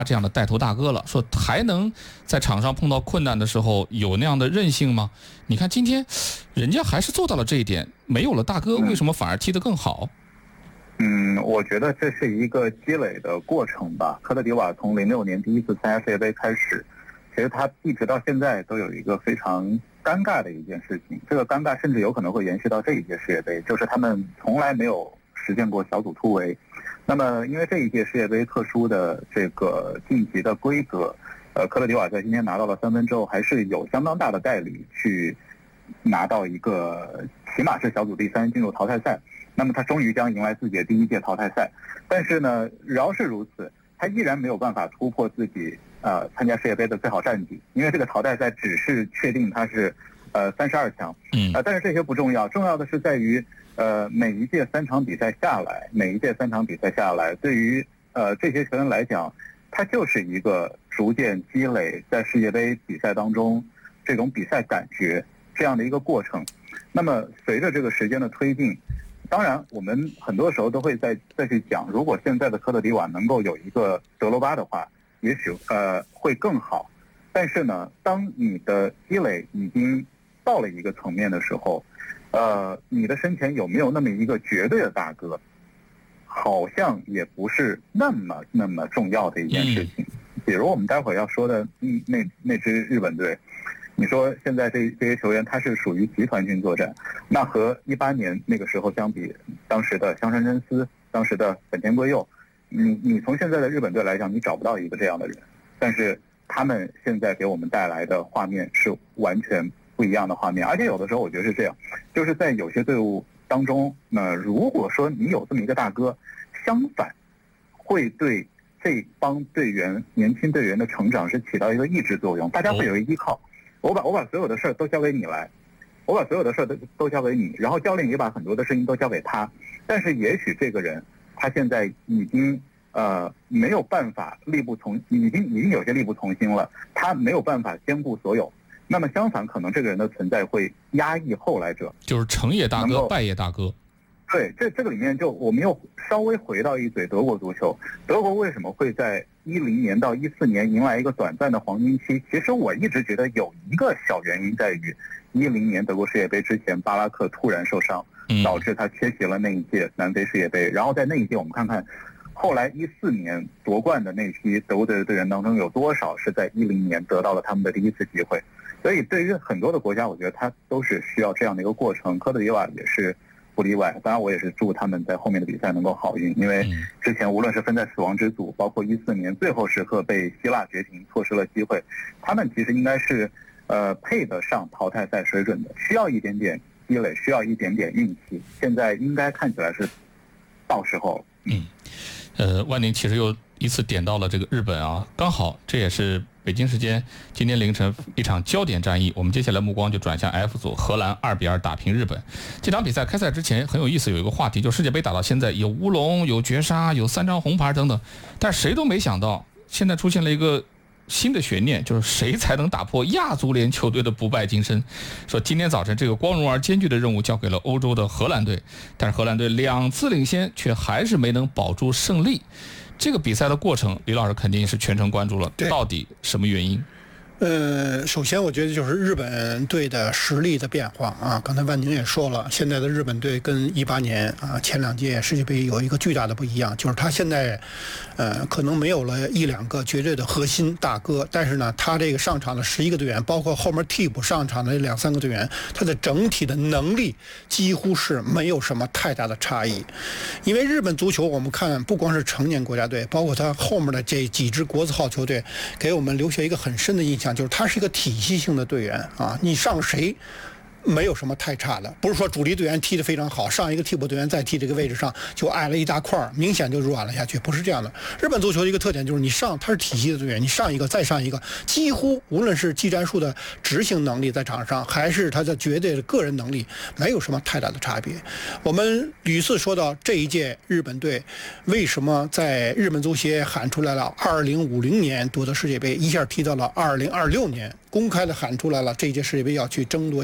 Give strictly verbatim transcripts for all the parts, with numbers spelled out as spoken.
这样的带头大哥了，说还能在场上碰到困难的时候有那样的韧性吗？你看今天人家还是做到了这一点，没有了大哥，为什么反而踢得更好？ 嗯，我觉得这是一个积累的过程吧。科特迪瓦从零六年第一次参加世界杯开始，其实他一直到现在都有一个非常尴尬的一件事情，这个尴尬甚至有可能会延续到这一届世界杯，就是他们从来没有实现过小组突围。那么因为这一届世界杯特殊的这个晋级的规则，呃，科特迪瓦在今天拿到了三分之后，还是有相当大的概率去拿到一个起码是小组第三进入淘汰赛。那么他终于将迎来自己的第一届淘汰赛，但是呢，饶是如此，他依然没有办法突破自己呃参加世界杯的最好战绩，因为这个淘汰赛只是确定他是呃三十二强，嗯，呃，但是这些不重要，重要的是在于呃每一届三场比赛下来，每一届三场比赛下来，对于呃这些球员来讲，它就是一个逐渐积累在世界杯比赛当中这种比赛感觉这样的一个过程。那么随着这个时间的推进，当然我们很多时候都会再再去讲，如果现在的科特迪瓦能够有一个德罗巴的话，也许呃会更好。但是呢，当你的积累已经到了一个层面的时候，呃，你的身前有没有那么一个绝对的大哥，好像也不是那么那么重要的一件事情。比如我们待会儿要说的那那支日本队，你说现在这这些球员他是属于集团军作战，那和一八年那个时候相比，当时的香川真司，当时的本田圭佑，你你从现在的日本队来讲，你找不到一个这样的人，但是他们现在给我们带来的画面是完全不一样的画面。而且有的时候我觉得是这样，就是在有些队伍当中，那如果说你有这么一个大哥，相反会对这帮队员年轻队员的成长是起到一个抑制作用，大家会有一个依靠。我把我把所有的事儿都交给你来，我把所有的事儿都都交给你，然后教练也把很多的事情都交给他。但是也许这个人他现在已经呃没有办法力不从，已经已经有些力不从心了，他没有办法兼顾所有。那么相反，可能这个人的存在会压抑后来者， 就是成也大哥，败也大哥。 对，这这个里面就我们又稍微回到一嘴德国足球，德国为什么会在一零年到一四年迎来一个短暂的黄金期？其实我一直觉得有一个小原因在于，一零年德国世界杯之前，巴拉克突然受伤，导致他缺席了那一届南非世界杯。然后在那一届，我们看看后来一四年夺冠的那批德国队的队员当中，有多少是在一零年得到了他们的第一次机会？所以对于很多的国家，我觉得他都是需要这样的一个过程。科特迪瓦也是不例外，当然我也是祝他们在后面的比赛能够好运，因为之前无论是分在死亡之组，包括一四年最后时刻被希腊绝平错失了机会，他们其实应该是呃配得上淘汰赛水准的，需要一点点积累，需要一点点运气，现在应该看起来是到时候了。 嗯，呃，万宁其实又一次点到了这个日本啊，刚好这也是北京时间今天凌晨一场焦点战役，我们接下来目光就转向 F 组，荷兰二比二打平日本。这场比赛开赛之前很有意思，有一个话题，就世界杯打到现在有乌龙、有绝杀、有三张红牌等等，但谁都没想到，现在出现了一个新的悬念，就是谁才能打破亚足联球队的不败金身。说今天早晨这个光荣而艰巨的任务交给了欧洲的荷兰队，但是荷兰队两次领先，却还是没能保住胜利。这个比赛的过程，李老师肯定是全程关注了，到底什么原因？ 呃，首先我觉得就是日本队的实力的变化啊。刚才万宁也说了，现在的日本队跟一八年啊前两届世界杯有一个巨大的不一样，就是他现在，呃，可能没有了一两个绝对的核心大哥，但是呢，他这个上场的十一个队员，包括后面替补上场的两三个队员，他的整体的能力几乎是没有什么太大的差异。因为日本足球，我们看不光是成年国家队，包括他后面的这几支国字号球队，给我们留下一个很深的印象。就是他是一个体系性的队员啊，你上谁没有什么太差的，不是说主力队员踢得非常好，上一个替补队员再踢这个位置上就矮了一大块，明显就软了下去，不是这样的。日本足球的一个特点就是你上，他是体系的队员，你上一个再上一个，几乎无论是技战术的执行能力在场上，还是他的绝对的个人能力，没有什么太大的差别。我们屡次说到这一届日本队为什么在日本足协喊出来了二零五零年夺得世界杯，一下提到了二零二六年，公开的喊出来了这一届世界杯要去争夺一个世界冠军。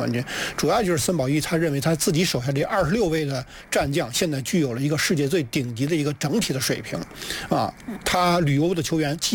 冠军，主要就是森保一他认为他自己手下这二十六位的战将现在具有了一个世界最顶级的一个整体的水平，啊，他旅游的球员。